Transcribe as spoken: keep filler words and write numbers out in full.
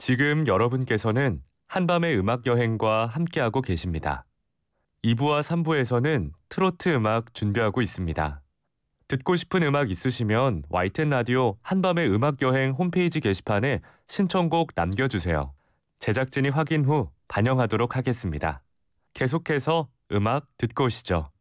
지금 여러분께서는 한밤의 음악 여행과 함께하고 계십니다. 이 부와 삼 부에서는 트로트 음악 준비하고 있습니다. 듣고 싶은 음악 있으시면 와이티엔 라디오 한밤의 음악 여행 홈페이지 게시판에 신청곡 남겨주세요. 제작진이 확인 후 반영하도록 하겠습니다. 계속해서 음악 듣고 오시죠.